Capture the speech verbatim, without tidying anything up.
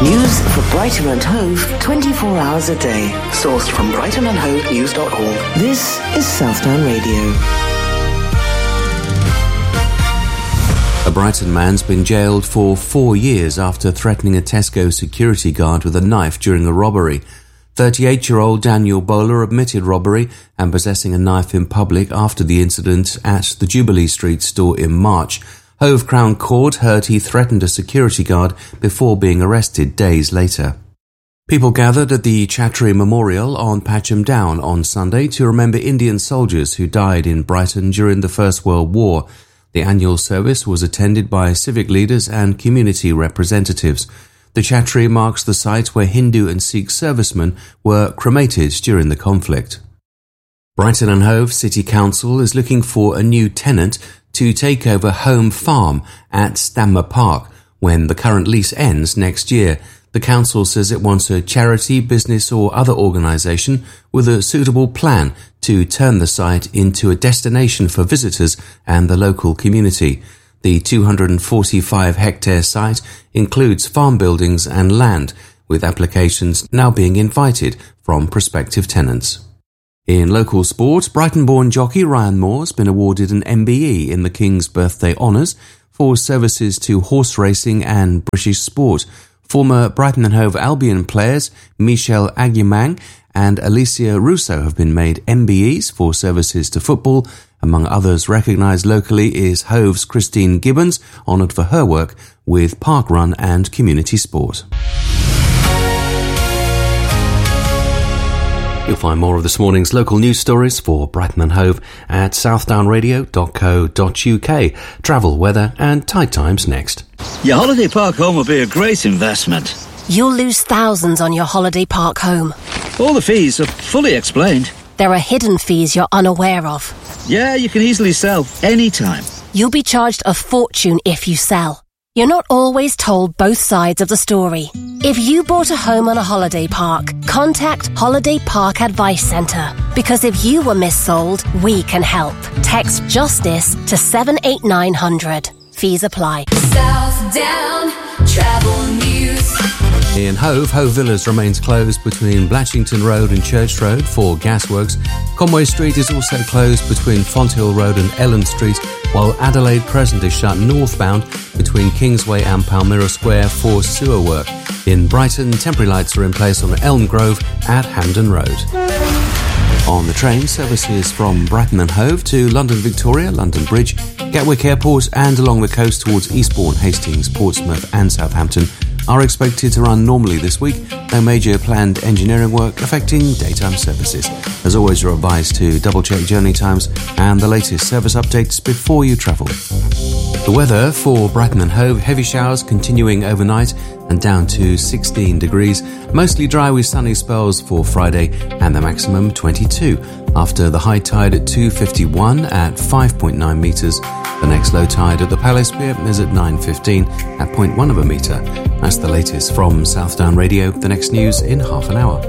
News for Brighton and Hove twenty-four hours a day. Sourced from brighton and hove news dot org. This is Southdown Radio. A Brighton man's been jailed for four years after threatening a Tesco security guard with a knife during a robbery. thirty-eight-year-old Daniel Bowler admitted robbery and possessing a knife in public after the incident at the Jubilee Street store in March. Hove Crown Court heard he threatened a security guard before being arrested days later. People gathered at the Chattery Memorial on Patcham Down on Sunday to remember Indian soldiers who died in Brighton during the First World War. The annual service was attended by civic leaders and community representatives. The Chattery marks the site where Hindu and Sikh servicemen were cremated during the conflict. Brighton and Hove City Council is looking for a new tenant to take over Home Farm at Stanmer Park when the current lease ends next year. The council says it wants a charity, business or other organisation with a suitable plan to turn the site into a destination for visitors and the local community. The two hundred forty-five hectare site includes farm buildings and land, with applications now being invited from prospective tenants. In local sport, Brighton-born jockey Ryan Moore has been awarded an M B E in the King's Birthday Honours for services to horse racing and British sport. Former Brighton and Hove Albion players Michel Aguimang and Alicia Russo have been made M B Es for services to football. Among others recognised locally is Hove's Christine Gibbons, honoured for her work with parkrun and community sport. You'll find more of this morning's local news stories for Brighton and Hove at southdown radio dot co dot uk. Travel, weather and tide times next. Your holiday park home will be a great investment. You'll lose thousands on your holiday park home. All the fees are fully explained. There are hidden fees you're unaware of. Yeah, you can easily sell anytime. You'll be charged a fortune if you sell. You're not always told both sides of the story. If you bought a home on a holiday park, contact Holiday Park Advice Centre. Because if you were missold, we can help. Text Justice to seven eight nine hundred. Fees apply. Southdown Travel News. In Hove, Hove Villas remains closed between Blatchington Road and Church Road for gasworks. Conway Street is also closed between Fonthill Road and Ellen Street, while Adelaide Crescent is shut northbound between Kingsway and Palmyra Square for sewer work. In Brighton, temporary lights are in place on Elm Grove at Hampden Road. On the train, services from Brighton and Hove to London Victoria, London Bridge, Gatwick Airport and along the coast towards Eastbourne, Hastings, Portsmouth and Southampton are expected to run normally this week. No major planned engineering work affecting daytime services. As always, you're advised to double-check journey times and the latest service updates before you travel. The weather for Brighton and Hove, heavy showers continuing overnight and down to sixteen degrees. Mostly dry with sunny spells for Friday and the maximum twenty-two. After the high tide at two fifty-one at five point nine metres. The next low tide at the Palace Pier is at nine fifteen at zero point one of a metre. That's the latest from Southdown Radio. The next news in half an hour.